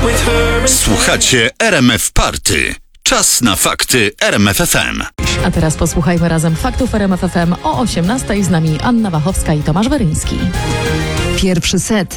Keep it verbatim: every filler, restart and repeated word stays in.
Słuchacie R M F Party. Czas na fakty R M F F M. A teraz posłuchajmy razem faktów R M F F M o osiemnastej. Z nami Anna Wachowska i Tomasz Weryński. Pierwszy set